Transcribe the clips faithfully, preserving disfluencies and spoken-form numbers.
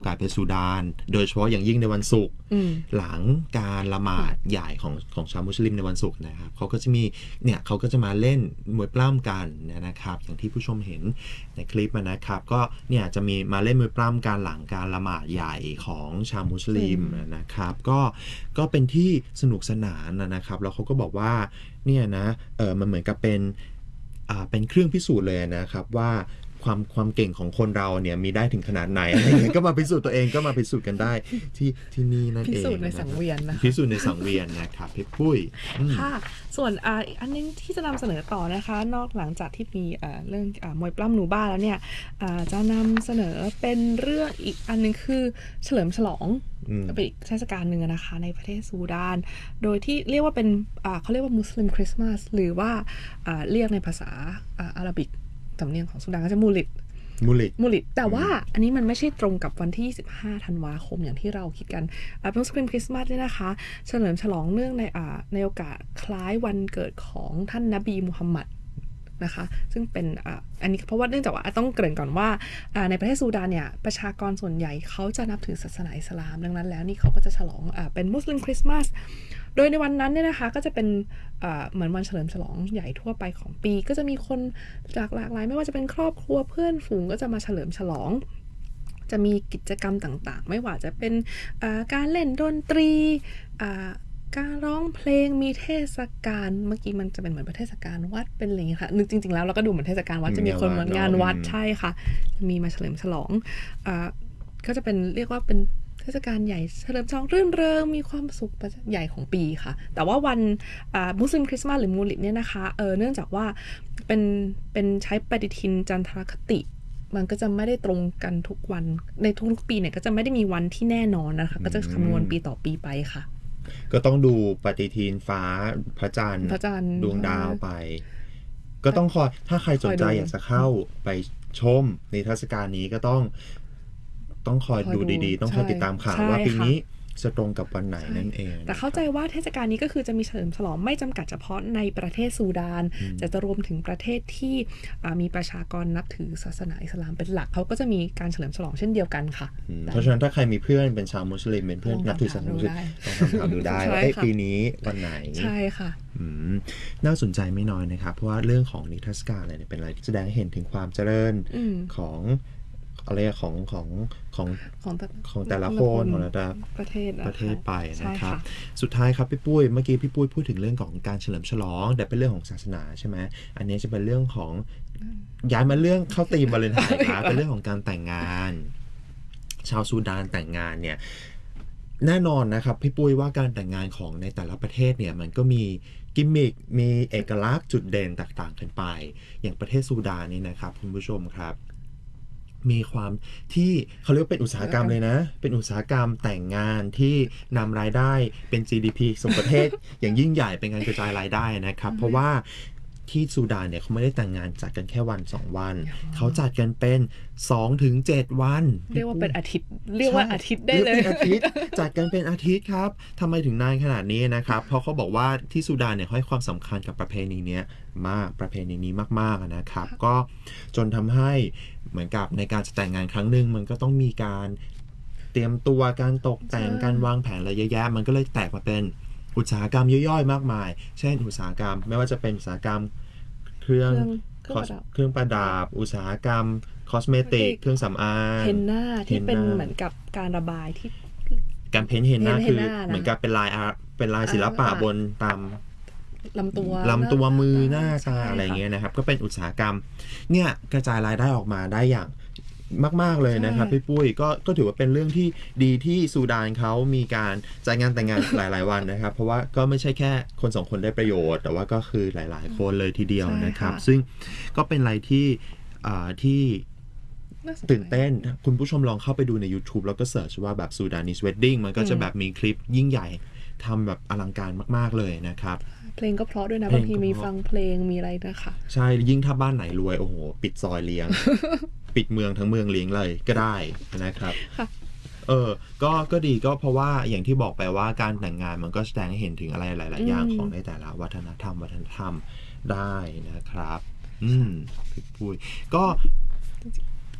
กลายเป็นซูดานโดยเฉพาะอย่างยิ่งในวันศุกร์หลังการละหมาดใหญ่ของของชาวมุสลิมในวันศุกร์นะครับเขาก็จะมีเนี่ยเขาก็จะมาเล่นมวยปล้ำกันนะครับอย่างที่ผู้ชมเห็นในคลิปนะครับก็เนี่ยจะมีมาเล่นมวยปล้ำการหลังการละหมาดใหญ่ของชาวมุสลิมนะครับก็ก็เป็นที่สนุกสนานนะครับแล้วเขาก็บอกว่าเนี่ยนะเออมันเหมือนกับเป็นอ่าเป็นเครื่องพิสูจน์เลยนะครับว่าความความเก่งของคนเราเนี่ยมีได้ถึงขนาดไหนอะไรอย่างเงี้ยก็มาพิสูจน์ตัวเองก็มาพิสูจน์กันได้ที่ที่นี่นั่นเองพิสูจน์ในสังเวียนนะคะพิสูจน์ในสังเวียนนะครับพี่ปุ้ยค่ะส่วนอ่าอันนึงที่จะนำเสนอต่อนะคะนอกหลังจากที่มีอ่าเรื่องอ่ามวยปล้ำหนูบ้าแล้วเนี่ยอ่าจะนำเสนอเป็นเรื่องอีกอันนึงคือเฉลิมฉลองเป็นอีกเทศกาลหนึ่งนะคะในประเทศซูดานโดยที่เรียกว่าเป็นอ่าเขาเรียกว่ามุสลิมคริสต์มาสหรือว่าอ่าเรียกในภาษาอ่าอาหรับิกสำเนียงของซูดานก็จะมูลิดมูลิดมูลิดแต่ว่าอันนี้มันไม่ใช่ตรงกับวันที่ยี่สิบห้าธันวาคมอย่างที่เราคิดกันอ่ามุสลิมคริสต์มาสเนี่ยนะคะเฉลิมฉลองเนื่องในอ่าในโอกาสคล้ายวันเกิดของท่านนบีมุฮัมมัดนะคะซึ่งเป็นอ่าอันนี้เพราะว่าเนื่องจากว่าต้องเกริ่นก่อนว่าอ่าในประเทศซูดานเนี่ยประชากรส่วนใหญ่เขาจะนับถือศาสนาอิสลามดังนั้นแล้วนี่เขาก็จะฉลองอ่าเป็นมุสลิมคริสต์มาสโดยในวันนั้นเนี่ยนะคะก็จะเป็นเหมือนวันเฉลิมฉลองใหญ่ทั่วไปของปีก็จะมีคนจากหลากหลายไม่ว่าจะเป็นครอบครัวเพื่อนฝูงก็จะมาเฉลิมฉลองจะมีกิจกรรมต่างๆไม่ว่าจะเป็นการเล่นดนตรีการร้องเพลงมีเทศกาลเมื่อกี้มันจะเป็นเหมือนเทศกาลวัดเป็นอะไรอย่างนี้ค่ะนึกจริงๆแล้วเราก็ดูเหมือนเทศกาลวัดจะมีคนมางานวัดใช่ค่ะมีมาเฉลิมฉลองก็จะเป็นเรียกว่าเป็นเทศกาลใหญ่เฉลิมฉลองรื่นเริงมีความสุขใหญ่ของปีค่ะแต่ว่าวันมุสลิมคริสต์มาสหรือมูลิดเนี่ยนะคะเออเนื่องจากว่าเป็นเป็นใช้ปฏิทินจันทรคติมันก็จะไม่ได้ตรงกันทุกวันในทุกๆปีเนี่ยก็จะไม่ได้มีวันที่แน่นอนนะคะก็จะคำนวณปีต่อปีไปค่ะก็ต้องดูปฏิทินฟ้าพระจันทร์ดวงดาวไปก็ต้องคอยถ้าใครสนใจอยากจะเข้าไปชมในเทศกาลนี้ก็ต้องต้องคอยดูดีๆต้องคอยติดตามข่าวว่าปีนี้จะตรงกับวันไหนนั่นเองแต่เข้าใจว่าเทศกาลนี้ก็คือจะมีเฉลิมฉลองไม่จำกัดเฉพาะในประเทศซูดานแต่จะรวมถึงประเทศที่มีประชากรนับถือศาสนาอิสลามเป็นหลักเขาก็จะมีการเฉลิมฉลองเช่นเดียวกันค่ะเพราะฉะนั้นถ้าใครมีเพื่อนเป็นชาวมุสลิมเป็นเพื่อนนับถือศาสนามุสลิมต้องทำข่าวดูได้ว่าปีนี้วันไหนใช่ค่ะน่าสนใจไม่น้อยนะครับเพราะว่าเรื่องของนิทรรศการอะไรเนี่ยเป็นอะไรที่แสดงให้เห็นถึงความเจริญของอะไรของของของของของแต่ละคนของแต่ละประเทศประเทศไปนะครับสุดท้ายครับพี่ปุ้ยเมื่อกี้พี่ปุ้ยพูดถึงเรื่องของการเฉลิมฉลองแต่เป็นเรื่องของศาสนาใช่ไหมอันนี้จะเป็นเรื่องของย้ายมาเรื่องเข้าธีมวาเลนไทน์ครับเป็นเรื่องของการแต่งงานชาวซูดานแต่งงานเนี่ยแน่นอนนะครับพี่ปุ้ยว่าการแต่งงานของในแต่ละประเทศเนี่ยมันก็มีกิมมิคมีเอกลักษณ์จุดเด่นต่างๆกันไปอย่างประเทศซูดานนี่นะครับคุณผู้ชมครับมีความที่เขาเรียกว่าเป็นอุตสาหกรรมเลยนะเป็นอุตสาหกรรมแต่งงานที่นำรายได้เป็น จี ดี พี ของประเทศ อย่างยิ่งใหญ่เป็นการกระจายรายได้นะครับเพราะว่าที่ซูดานเนี่ยเขาไม่ได้แต่งงานจัดกันแค่วันสองวันเขาจัดกันเป็น สองถึงเจ็ด วันเรียกว่าเป็นอาทิตย์เรียกว่าอาทิตย์ได้เลยเป็นอาทิตย์จัดกันเป็นอาทิตย์ครับทำไมถึงนานขนาดนี้นะครับเพราะเขาบอกว่าที่ซูดานเนี่ยให้ความสำคัญกับประเพณีนี้มากประเพณีนี้มากๆนะครับก็จนทำให้เหมือนกับในการจะแต่งงานครั้งหนึ่งมันก็ต้องมีการเตรียมตัวการตกแต่งการวางแผนอะไรเยอะแยะมันก็เลยแตกมาเป็นอุตสาหกรรมย่อยๆมากมายเช่นอุตสาหกรรมไม่ว่าจะเป็นอุตสาหกรรมเครื่องเครื่องประดับอุตสาหกรรมคอสเมติกเครื่องสำอางเฮนน่าที่เป็นเหมือนกับการระบายที่การเพ้นท์เฮนน่าคือเหมือนกับเป็นลายเป็นลายศิลปะบนตามลำตัวลำตัวมือหน้าตาอะไรเงี้ยนะครับก็เป็นอุตสาหกรรมเนี่ยกระจายรายได้ออกมาได้อย่างมากๆเลยนะครับพี่ปุ้ยก็ก็ถือว่าเป็นเรื่องที่ดีที่ซูดานเขามีการจัดงานแต่งงานหลายๆวันนะครับเพราะว่าก็ไม่ใช่แค่คนสองคนได้ประโยชน์แต่ว่าก็คือหลายๆคนเลยทีเดียวนะครับซึ่งก็เป็นอะไรที่อ่าที่ตื่นเต้นคุณผู้ชมลองเข้าไปดูใน YouTube แล้วก็เสิร์ชว่าแบบ Sudanese Wedding มันก็จะแบบมีคลิปยิ่งใหญ่ทำแบบอลังการมากๆเลยนะครับเพลงก็เพราะด้วยนะบางทีมีฟังเพลงมีอะไรนะคะใช่ยิ่งถ้าบ้านไหนรวยโอ้โหปิดซอยเลี้ยง ปิดเมืองทั้งเมืองเลี้ยงเลยก็ได้นะครับเออก็ก็ดีก็เพราะว่าอย่างที่บอกไปว่าการแต่งงานมันก็แสดงให้เห็นถึงอะไรหลายๆอย่างของในแต่ละวัฒนธรรมวัฒนธรรมได้นะครับอืมพี่ปุ้ยก็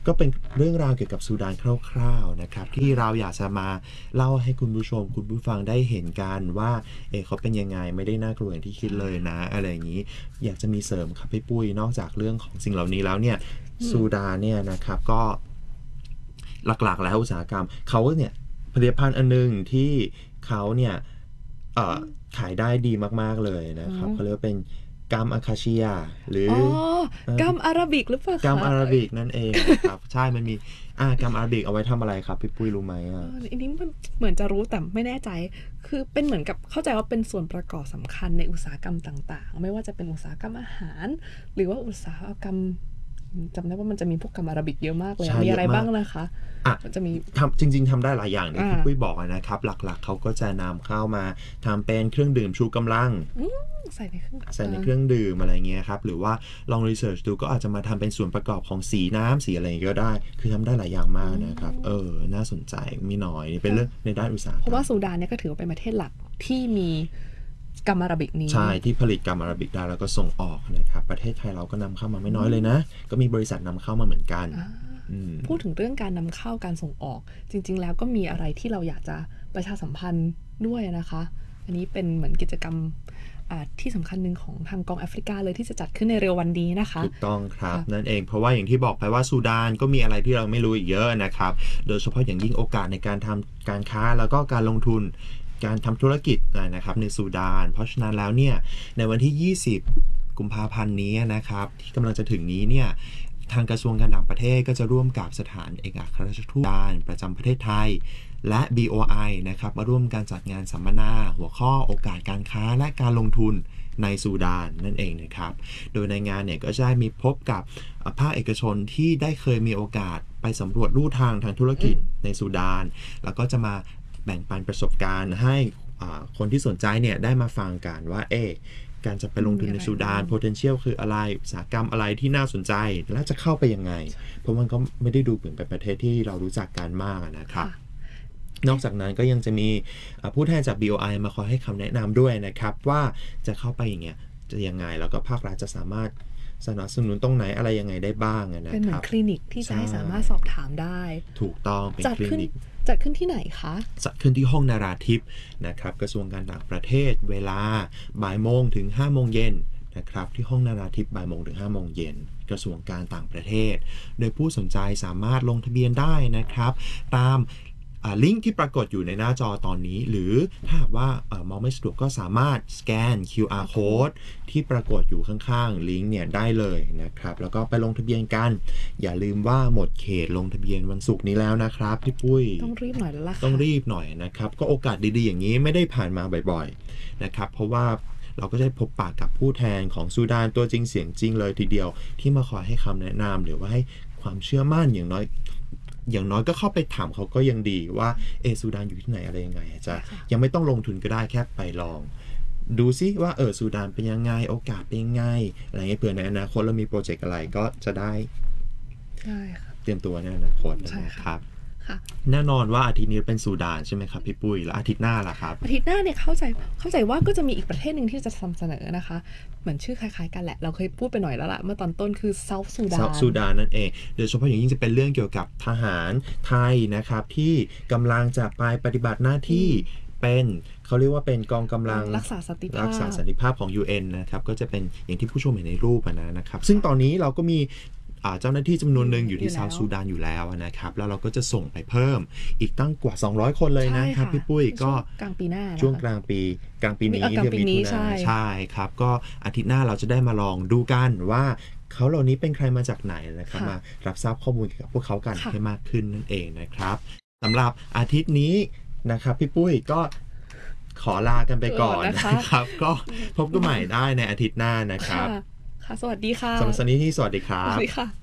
ก็เป็นเรื่องราวเกี่ยวกับซูดานคร่าวๆนะครับที่เราอยากจะมาเล่าให้คุณผู้ชมคุณผู้ฟังได้เห็นกันว่าเออเขาเป็นยังไงไม่ได้น่ากลัวอย่างที่คิดเลยนะอะไรอย่างนี้อยากจะมีเสริมครับพี่ปุ้ยนอกจากเรื่องของสิ่งเหล่านี้แล้วเนี่ยซูดานเนี่ยนะครับก็หลักๆแล้วอุตสาหกรรมเขาเนี่ยผลิตภัณฑ์อันนึงที่เขาเนี่ยเอ่อขายได้ดีมากๆเลยนะครับเขาเรียกว่าเป็นกัมอาคาเชียหรืออ๋อกัมอาราบิกหรือเปล่าคะกัมอาราบิกนั่นเองครับใช่มันมีอ่ากัมอาราบิกเอาไว้ทำอะไรครับพี่ปุ้ยรู้ไหมอ่ะอันนี้มันเหมือนจะรู้แต่ไม่แน่ใจคือเป็นเหมือนกับเข้าใจว่าเป็นส่วนประกอบสำคัญในอุตสาหกรรมต่างๆไม่ว่าจะเป็นอุตสาหกรรมอาหารหรือว่าอุตสาหกรรมจำได้ว่ามันจะมีพวกกัมอาราบิกเยอะมากเลยมีอะไรบ้างนะคะอ่ะจะมีทำจริงๆทำได้หลายอย่างที่พี่ปุ้ยบอกนะครับหลักๆเขาก็จะนำเข้ามาทำเป็นเครื่องดื่มชูกำลังใส่ในเครื่องใส่ในเครื่องดื่มอะไรเงี้ยครับหรือว่าลองรีเสิร์ชดูก็อาจจะมาทำเป็นส่วนประกอบของสีน้ำสีอะไรก็ได้คือทำได้หลายอย่างมากนะครับเออน่าสนใจมีหน่อยเป็นเรื่องในด้านอุตสาหกรรมเพราะว่าซูดานเนี่ยก็ถือว่าเป็นประเทศหลักที่มีกัมอาราบิกนี้ใช่ที่ผลิตกัมอาราบิกได้แล้วก็ส่งออกนะครับประเทศไทยเราก็นำเข้ามาไม่น้อยเลยนะก็มีบริษัทนำเข้ามาเหมือนกันพูดถึงเรื่องการนำเข้าการส่งออกจริงๆแล้วก็มีอะไรที่เราอยากจะประชาสัมพันธ์ด้วยนะคะอันนี้เป็นเหมือนกิจกรรมที่สำคัญหนึ่งของทางกองแอฟริกาเลยที่จะจัดขึ้นในเร็ววันนี้นะคะถูกต้องครับนั่นเองเพราะว่าอย่างที่บอกไปว่าซูดานก็มีอะไรที่เราไม่รู้อีกเยอะนะครับโดยเฉพาะอย่างยิ่งโอกาสในการทำการค้าแล้วก็การลงทุนการทำธุรกิจนะครับในซูดานเพราะฉะนั้นแล้วเนี่ยในวันที่ยี่สิบกุมภาพันธ์นี้นะครับที่กำลังจะถึงนี้เนี่ยทางกระทรวงการต่างประเทศก็จะร่วมกับสถานเอกอัครราชทูตประจำประเทศไทยและ บี โอ ไอ นะครับมาร่วมการจัดงานสัมมนาหัวข้อโอกาสการค้าและการลงทุนในซูดานนั่นเองนะครับโดยในงานเนี่ยก็จะมีพบกับภาคเอกชนที่ได้เคยมีโอกาสไปสำรวจลู่ทางทางธุรกิจในซูดานแล้วก็จะมาแบ่งปันประสบการณ์ให้คนที่สนใจเนี่ยได้มาฟังกันว่าเอ๊ะการจะไปลงทุนในซูดาน potential คืออะไรอุตสาหกรรมอะไรที่น่าสนใจและจะเข้าไปยังไงเพราะมันก็ไม่ได้ดูเหมือนเป็นประเทศที่เรารู้จักกันมากนะครับนอกจากนั้นก็ยังจะมีผู้แทนจาก บี โอ ไอ มาคอยให้คำแนะนำด้วยนะครับว่าจะเข้าไปอย่างเงี้ยจะยังไงแล้วก็ภาครัฐจะสามารถสนับสนุนตรงไหนอะไรยังไงได้บ้างนะครับเป็นเหมือนคลินิกที่จะให้สามารถสอบถามได้ถูกต้องเป็นคลินิกจัดขึ้นที่ไหนคะจัดขึ้นที่ห้องนาราธิปนะครับกระทรวงการต่างประเทศเวลาบ่ายโมงถึงห้าโมงเย็นนะครับที่ห้องนาราธิปบ่ายโมงถึงห้าโมงเย็นกระทรวงการต่างประเทศโดยผู้สนใจสามารถลงทะเบียนได้นะครับตามลิงก์ที่ปรากฏอยู่ในหน้าจอตอนนี้หรือถ้าหากว่ามองไม่สะดวกก็สามารถสแกน คิว อาร์ Code ที่ปรากฏอยู่ข้างๆลิงก์เนี่ยได้เลยนะครับแล้วก็ไปลงทะเบียนกันอย่าลืมว่าหมดเขตลงทะเบียนวันศุกร์นี้แล้วนะครับพี่ปุ้ยต้องรีบหน่อยแล้วล่ะต้องรีบหน่อยนะครับก็โอกาสดีๆอย่างนี้ไม่ได้ผ่านมาบ่อยๆนะครับเพราะว่าเราก็ได้พบปะกับผู้แทนของซูดานตัวจริงเสียงจริงเลยทีเดียวที่มาคอยให้คำแนะนำหรือว่าให้ความเชื่อมั่นอย่างน้อยอย่างน้อยก็เข้าไปถามเขาก็ยังดีว่าเอซูดานอยู่ที่ไหนอะไรยังไงจะยังไม่ต้องลงทุนก็ได้แค่ไปลองดูซิว่าเออซูดานเป็นยังไงโอกาสเป็นยังไงอะไรเงี้ยเผื่อในอนาคตเรามีโปรเจกต์อะไรก็จะได้เตรียมตัวในอนาคตนะครับแน่นอนว่าอาทิตย์นี้เป็นซูดานใช่ไหมครับพี่ปุ้ยแล้วอาทิตย์หน้าล่ะครับอาทิตย์หน้าเนี่ยเข้าใจเข้าใจว่าก็จะมีอีกประเทศหนึ่งที่จะนำเสนอนะคะเหมือนชื่อคล้ายๆกันแหละเราเคยพูดไปหน่อยแล้วล่ะเมื่อตอนต้นคือเซาท์ซูดานเซาท์ซูดานนั่นเองโดยเฉพาะอย่างยิ่งจะเป็นเรื่องเกี่ยวกับทหารไทยนะครับที่กำลังจะไปปฏิบัติหน้าที่เป็นเขาเรียกว่าเป็นกองกำลังรักษาสันติภาพรักษาสันติภาพของ ยู เอ็น นะครับก็จะเป็นอย่างที่ผู้ชมเห็นในรูปนะครับซึ่งตอนนี้เราก็มีเจ้าหน้าที่จำนวนหนึ่งอยู่ที่เซาท์ซูดานอยู่แล้วนะครับแล้วเราก็จะส่งไปเพิ่มอีกตั้งกว่าสองร้อยคนเลยนะครับพี่ปุ้ยก็กลางปีหน้าช่วงกลางปีกลางปีนี้เดือนมิถุนายนใช่ครับก็อาทิตย์หน้าเราจะได้มาลองดูกันว่าเขาเหล่านี้เป็นใครมาจากไหนนะครับมารับทราบข้อมูลเกี่ยวกับพวกเขากันให้มากขึ้นนั่นเองนะครับสำหรับอาทิตย์นี้นะครับพี่ปุ้ยก็ขอลากันไปก่อนนะครับก็พบกันใหม่ได้ในอาทิตย์หน้านะครับค่ะสวัสดีค่ะสำหรับสัปดาห์นี้สวัสดีครับสวัสดีค่ะ